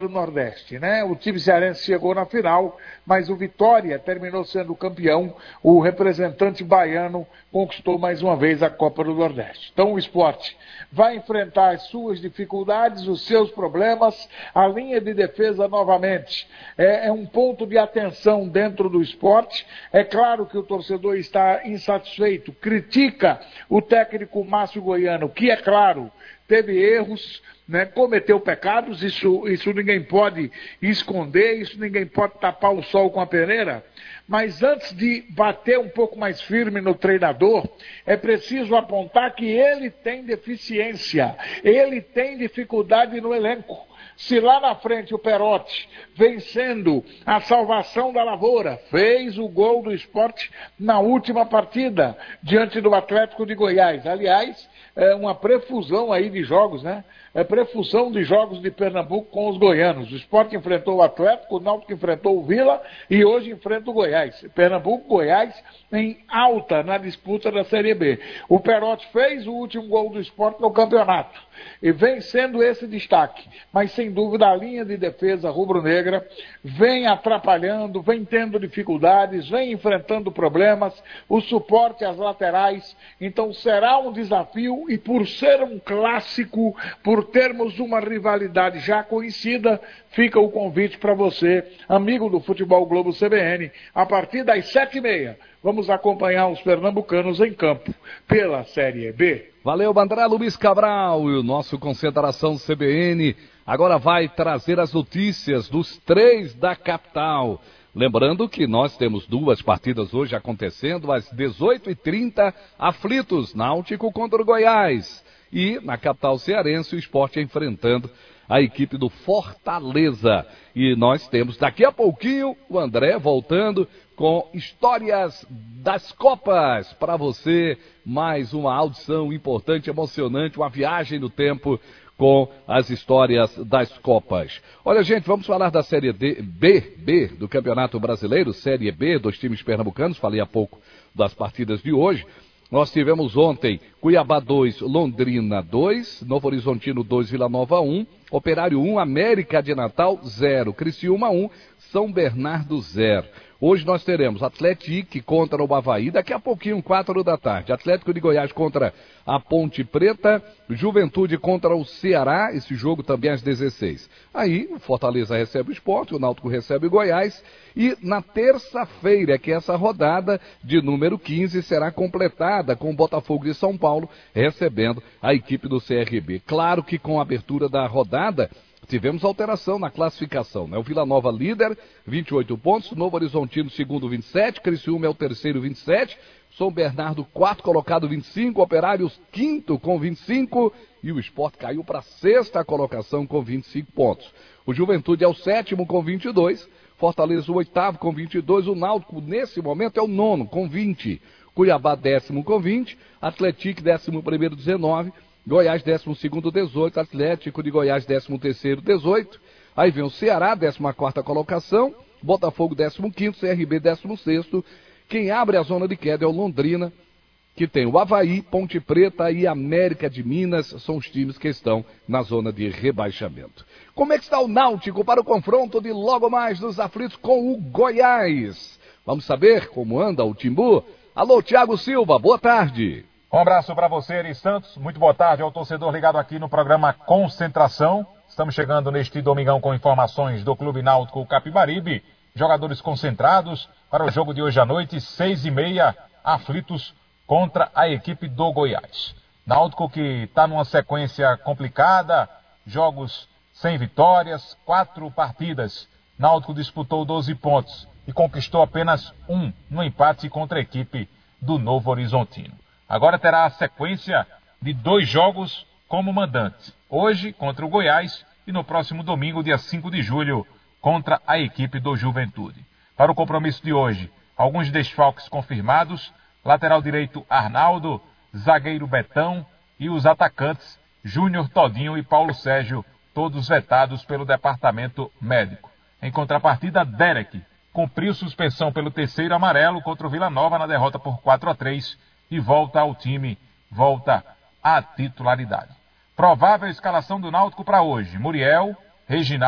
do Nordeste, né? O time cearense chegou na final, mas o Vitória terminou sendo campeão. O representante baiano conquistou mais uma vez a Copa do Nordeste. Então o Sport vai enfrentar as suas dificuldades, os seus problemas. A linha de defesa novamente é um ponto de atenção dentro do Sport. É claro que o torcedor está insatisfeito, critica o técnico Márcio Goiano, que é claro, teve erros, né, cometeu pecados, isso ninguém pode esconder, isso ninguém pode tapar o sol com a peneira, mas antes de bater um pouco mais firme no treinador, é preciso apontar que ele tem deficiência, ele tem dificuldade no elenco. Se lá na frente o Perotti, vencendo a salvação da lavoura, fez o gol do Sport na última partida, diante do Atlético de Goiás. Aliás, é uma prefusão aí de jogos, né? É prefusão de jogos de Pernambuco com os goianos. O Sport enfrentou o Atlético, o Náutico enfrentou o Vila e hoje enfrenta o Goiás. Pernambuco, Goiás em alta na disputa da Série B. O Perotti fez o último gol do Sport no campeonato e vem sendo esse destaque. Mas sem dúvida a linha de defesa rubro-negra vem atrapalhando, vem tendo dificuldades, vem enfrentando problemas, o suporte às laterais. Então será um desafio e por ser um clássico, por termos uma rivalidade já conhecida, fica o convite para você, amigo do Futebol Globo CBN, a partir das 7h30, vamos acompanhar os pernambucanos em campo pela Série B. Valeu, André Luiz Cabral, e o nosso Concentração CBN agora vai trazer as notícias dos 3 da capital. Lembrando que nós temos 2 partidas hoje acontecendo, às 18h30, aflitos, Náutico contra o Goiás. E na capital cearense, o Sport enfrentando a equipe do Fortaleza. E nós temos daqui a pouquinho o André voltando com histórias das Copas. Para você, mais uma audição importante, emocionante, uma viagem no tempo com as histórias das Copas. Olha, gente, vamos falar da Série B do Campeonato Brasileiro, Série B dos times pernambucanos. Falei há pouco das partidas de hoje. Nós tivemos ontem Cuiabá 2, Londrina 2, Novo Horizontino 2, Vila Nova 1, Operário 1, América de Natal 0, Criciúma 1, São Bernardo 0. Hoje nós teremos Atlético contra o Avaí, daqui a pouquinho, 4 da tarde. Atlético de Goiás contra a Ponte Preta, Juventude contra o Ceará, esse jogo também às 16. Aí o Fortaleza recebe o Sport, o Náutico recebe o Goiás. E na terça-feira, que essa rodada de número 15 será completada com o Botafogo de São Paulo recebendo a equipe do CRB. Claro que com a abertura da rodada, tivemos alteração na classificação, né? O Vila Nova líder, 28 pontos, Novo Horizontino segundo, 27, Criciúma é o terceiro, 27, São Bernardo quarto colocado, 25, Operários quinto com 25 e o Sport caiu para a 6ª colocação com 25 pontos. O Juventude é o 7º com 22, Fortaleza o 8º com 22, o Náutico nesse momento é o 9º com 20, Cuiabá 10º com 20, Atlético 11º 19, Goiás 12º 18, Atlético de Goiás 13º 18, aí vem o Ceará 14ª colocação, Botafogo 15º, CRB 16º, quem abre a zona de queda é o Londrina, que tem o Avaí, Ponte Preta e América de Minas, são os times que estão na zona de rebaixamento. Como é que está o Náutico para o confronto de logo mais dos aflitos com o Goiás? Vamos saber como anda o Timbu? Alô, Thiago Silva, boa tarde. Um abraço para você, Eri Santos. Muito boa tarde ao torcedor ligado aqui no programa Concentração. Estamos chegando neste domingão com informações do Clube Náutico Capibaribe. Jogadores concentrados para o jogo de hoje à noite, 6h30, aflitos contra a equipe do Goiás. Náutico que está numa sequência complicada, jogos sem vitórias, 4 partidas. Náutico disputou 12 pontos e conquistou apenas 1 no empate contra a equipe do Novo Horizontino. Agora terá a sequência de 2 jogos como mandante. Hoje contra o Goiás e no próximo domingo, dia 5 de julho, contra a equipe do Juventude. Para o compromisso de hoje, alguns desfalques confirmados, lateral direito Arnaldo, zagueiro Betão e os atacantes Júnior Todinho e Paulo Sérgio, todos vetados pelo departamento médico. Em contrapartida, Derek cumpriu suspensão pelo 3º amarelo contra o Vila Nova na derrota por 4-3 e volta ao time, volta à titularidade. Provável escalação do Náutico para hoje: Muriel, Reginaldo,